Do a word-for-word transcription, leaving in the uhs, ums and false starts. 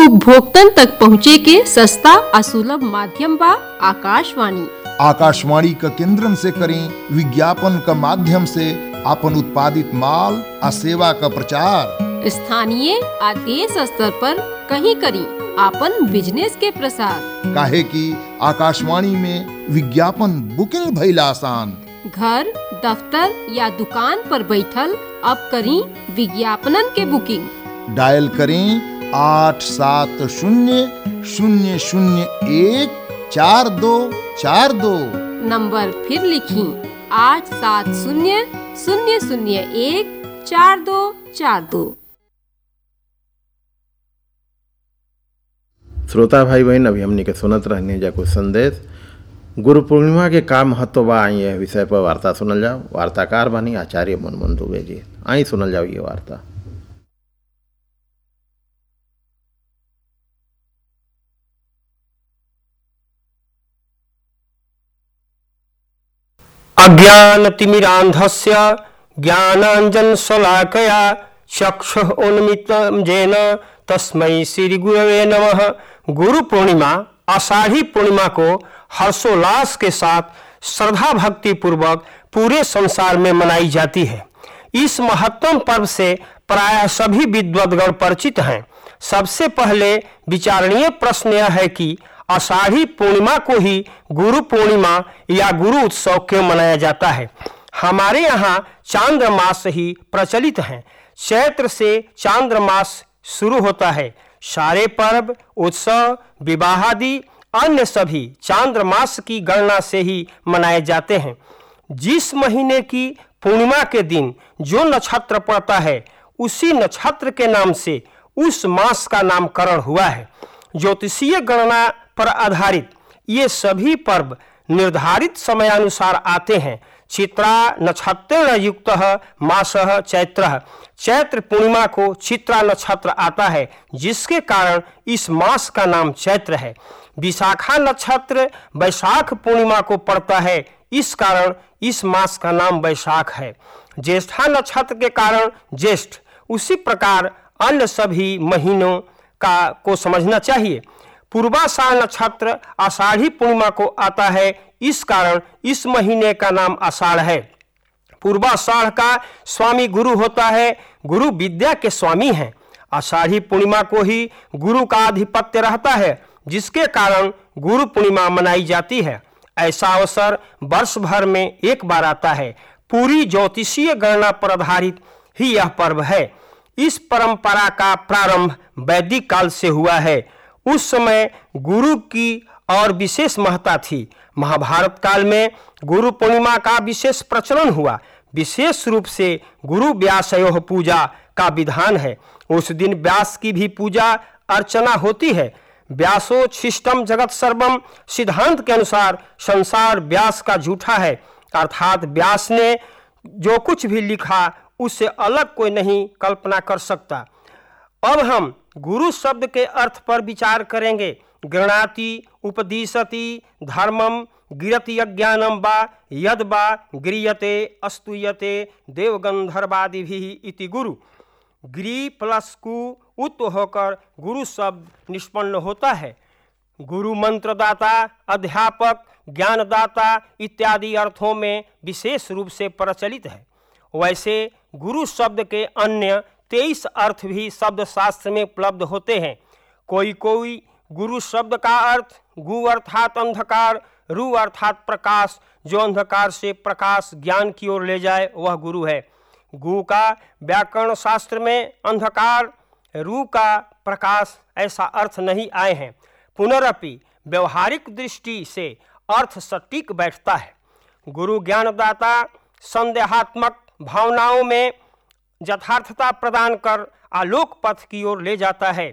उपभोक्तन तक पहुँचे के सस्ता और सुलभ माध्यम बा आकाशवाणी। आकाशवाणी का केंद्रन से करें विज्ञापन का माध्यम से अपन उत्पादित माल और सेवा का प्रचार। स्थानीय और देश स्तर पर कहीं करी आपन बिजनेस के प्रसार। काहे कि आकाशवाणी में विज्ञापन बुकिंग भइल आसान। घर, दफ्तर या दुकान पर बैठल अब करी विज्ञापनन के बुकिंग। डायल करें आठ सात शून्य शून्य शून्य एक चार दो चार दो। नंबर फिर लिखी आठ सात शून्य शून्य शून्य एक चार दो चार दो। श्रोता भाई बहन, अभी हमने के सुनत रहने जा कुछ संदेश। गुरु पूर्णिमा के का महत्व बा, आई यह विषय पर वार्ता सुनल जाओ। वार्ताकार बनी आचार्य मनमोहन दुबे जी। आई सुनल जाओ ये वार्ता। अज्ञानतिमिरान्धस्य ज्ञानाञ्जनशलाकया चक्षुः उन्मिलितं येन तस्मै श्री गुरवे नमः। गुरु पूर्णिमा आषाढ़ी पूर्णिमा को हर्षोल्लास के साथ श्रद्धा भक्ति पूर्वक पूरे संसार में मनाई जाती है। इस महत्वपूर्ण पर्व से प्रायः सभी विद्वद्गण परिचित हैं। सबसे पहले विचारणीय प्रश्न यह है कि आषाढ़ी पूर्णिमा को ही गुरु पूर्णिमा या गुरु उत्सव क्यों मनाया जाता है। हमारे यहाँ चांद्र मास ही प्रचलित हैं। चैत्र से चांद्र मास शुरू होता है। सारे पर्व, उत्सव, विवाह आदि अन्य सभी चांद्र मास की गणना से ही मनाए जाते हैं। जिस महीने की पूर्णिमा के दिन जो नक्षत्र पड़ता है उसी नक्षत्र के नाम से उस मास का नामकरण हुआ है। ज्योतिषीय गणना पर आधारित ये सभी पर्व निर्धारित समयानुसार आते हैं। चित्रा नक्षत्रेण युक्तः मासः चैत्रः। चैत्र पूर्णिमा को चित्रा नक्षत्र आता है, जिसके कारण इस मास का नाम चैत्र है। विशाखा नक्षत्र वैशाख पूर्णिमा को पड़ता है, इस कारण इस मास का नाम वैशाख है। ज्येष्ठा नक्षत्र के कारण ज्येष्ठ। उसी प्रकार अन्य सभी महीनों का को समझना चाहिए। पूर्वाषाढ़ नक्षत्र आषाढ़ी पूर्णिमा को आता है, इस कारण इस महीने का नाम आषाढ़ है। पूर्वाषाढ़ का स्वामी गुरु होता है। गुरु विद्या के स्वामी हैं। आषाढ़ी पूर्णिमा को ही गुरु का आधिपत्य रहता है, जिसके कारण गुरु पूर्णिमा मनाई जाती है। ऐसा अवसर वर्ष भर में एक बार आता है। पूरी ज्योतिषीय गणना पर आधारित ही यह पर्व है। इस परंपरा का प्रारंभ वैदिक काल से हुआ है। उस समय गुरु की और विशेष महत्ता थी। महाभारत काल में गुरु पूर्णिमा का विशेष प्रचलन हुआ। विशेष रूप से गुरु व्यासयोः पूजा का विधान है। उस दिन व्यास की भी पूजा अर्चना होती है। व्यासोच्छिष्टम जगत सर्वम सिद्धांत के अनुसार संसार व्यास का जूठा है, अर्थात व्यास ने जो कुछ भी लिखा उससे अलग कोई नहीं कल्पना कर सकता। अब हम गुरु शब्द के अर्थ पर विचार करेंगे। गृणाति, उपदिशति, धर्मम, गिरति अज्ञानम वा यद वा गृह्यते अस्तूयते देवगंधर्वादिभिः इति गुरु। ग्री प्लस कु उत होकर गुरु शब्द निष्पन्न होता है। गुरु मंत्रदाता, अध्यापक, ज्ञानदाता इत्यादि अर्थों में विशेष रूप से प्रचलित है। वैसे गुरु शब्द के अन्य तेईस अर्थ भी शब्द शास्त्र में उपलब्ध होते हैं। कोई कोई गुरु शब्द का अर्थ गु अर्थात अंधकार, रु अर्थात प्रकाश, जो अंधकार से प्रकाश ज्ञान की ओर ले जाए वह गुरु है। गु का व्याकरण शास्त्र में अंधकार, रु का प्रकाश ऐसा अर्थ नहीं आए हैं। पुनरपि व्यवहारिक दृष्टि से अर्थ सटीक बैठता है। गुरु ज्ञानदाता संदेहात्मक भावनाओं में यथार्थता प्रदान कर आलोक पथ की ओर ले जाता है।